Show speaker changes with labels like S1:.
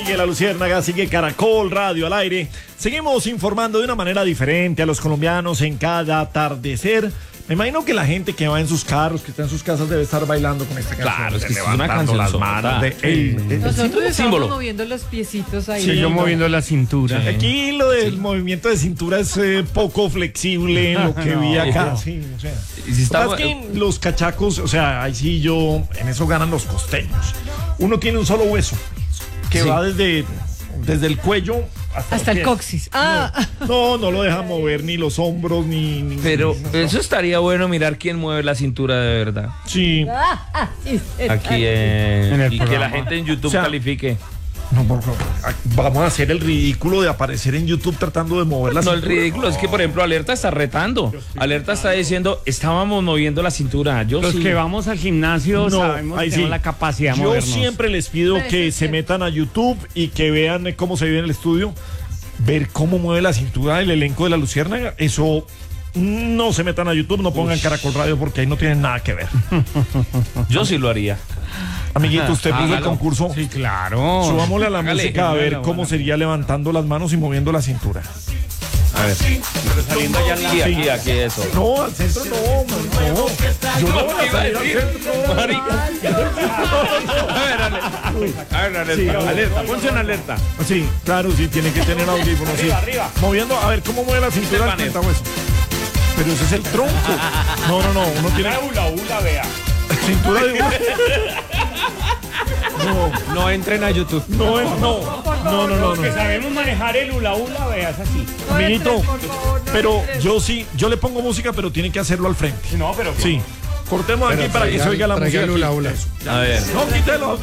S1: Sigue La Luciérnaga, sigue Caracol Radio al aire. Seguimos informando de una manera diferente a los colombianos en cada atardecer. Me imagino que la gente que va en sus carros, que está en sus casas, debe estar bailando con esta canción.
S2: Claro, es que es una
S1: levantando
S2: canción
S1: las manos de
S3: Nosotros estamos
S2: símbolo.
S3: moviendo los piecitos ahí.
S4: Sí, yo moviendo la cintura.
S2: Sí.
S1: Aquí lo del movimiento de cintura es poco flexible en lo que vi acá. Sí, o sea.
S2: Y si
S1: Lo
S2: estamos-
S1: que pasa es que los cachacos, o sea, ahí sí en eso ganan los costeños. Uno tiene un solo hueso que
S2: Sí.
S1: va desde el cuello
S3: Hasta
S1: los
S3: el
S1: pies.
S3: coxis.
S1: No lo deja mover ni los hombros ni
S2: Pero
S1: ni-
S2: eso estaría bueno, mirar quién mueve la cintura de verdad.
S1: Sí.
S2: Aquí
S4: En el
S2: y que la
S4: programa.
S2: gente en YouTube
S1: O sea,
S2: califique.
S1: No, por favor. Vamos a hacer el ridículo de aparecer en YouTube tratando de mover la
S2: No, el
S1: cintura.
S2: ridículo es que, por ejemplo, Alerta está retando. Alerta está diciendo, estábamos moviendo la cintura. Yo
S4: Los
S2: sí.
S4: que vamos al gimnasio
S1: No,
S4: sabemos
S1: ahí
S4: que tenemos
S1: sí.
S4: la capacidad de
S1: Yo
S4: movernos.
S1: siempre les pido
S3: Pero
S1: que
S3: eso
S1: se
S3: es
S1: metan a YouTube y que vean cómo se vive en el estudio, ver cómo mueve la cintura del elenco de La Luciérnaga. Eso no se metan a YouTube, no pongan Caracol Radio porque ahí no tienen nada que ver.
S2: Yo sí lo haría.
S1: Amiguito, usted puso el
S2: Hágalo.
S1: concurso.
S4: Sí, claro.
S1: Subámosle a la
S2: Hágale.
S1: música a ver
S4: Bueno,
S1: cómo
S4: bueno.
S1: sería levantando las manos y moviendo la cintura.
S2: A ver.
S4: Saliendo ya en la...
S2: Aquí, eso.
S1: No, al centro no, no. Yo no voy a salir al centro.
S2: A ver, Alerta.
S1: Sí,
S2: Alerta, ponse en alerta.
S1: Sí, claro, sí, tiene que tener audífonos. Sí.
S2: Arriba.
S1: Moviendo, a ver cómo mueve la cintura al
S2: panel.
S1: hueso. Pero ese es el tronco. No, uno tiene
S2: Ula, vea.
S1: cintura de
S4: No entren a YouTube.
S1: No.
S4: Que sabemos manejar el hula vea, es así.
S1: Amiguito, pero yo le pongo música, pero tiene que hacerlo al frente.
S4: No, pero...
S1: Sí. Cortemos aquí para que se oiga la música.
S5: Hula.
S2: A ver.
S1: No, quítelo.